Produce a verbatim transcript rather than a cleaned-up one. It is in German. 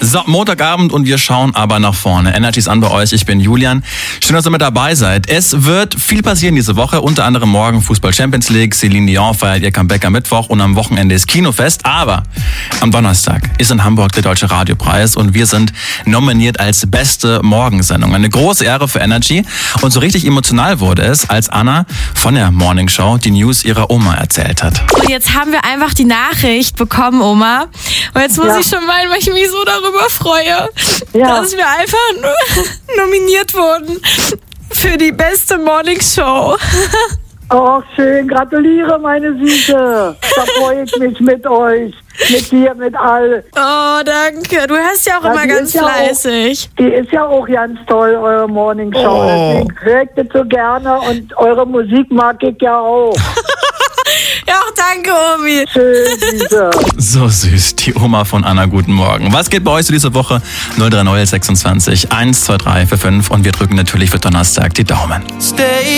So, Montagabend und wir schauen aber nach vorne. Energy ist an bei euch, ich bin Julian. Schön, dass ihr mit dabei seid. Es wird viel passieren diese Woche, unter anderem morgen Fußball Champions League. Celine Dion feiert ihr Comeback am Mittwoch und am Wochenende ist Kinofest. Aber am Donnerstag ist in Hamburg der Deutsche Radiopreis und wir sind nominiert als beste Morgensendung. Eine große Ehre für Energy. Und so richtig emotional wurde es, als Anna von der Morning Show die News ihrer Oma erzählt hat. Und jetzt haben wir einfach die Nachricht bekommen, Oma. Und jetzt muss Ja. ich schon weinen, weil ich mich so darüber freue, Ja. dass wir einfach nur nominiert wurden für die beste Morning Show. Oh, schön. Gratuliere, meine Süße. Da freue ich mich mit euch. Mit dir, mit all. Oh, danke. Du hörst ja auch Ja, immer die ganz ist ja auch- fleißig. Die ist ja auch ganz toll, eure Morning Show. Oh. Deswegen höre ich das so gerne und eure Musik mag ich ja auch. Ja, auch danke, Omi. Schön, Süße. So süß, die Oma von Anna, guten Morgen. Was geht bei euch so diese Woche? null drei null sechsundzwanzig eins zwei drei vier fünf und wir drücken natürlich für Donnerstag die Daumen. Stay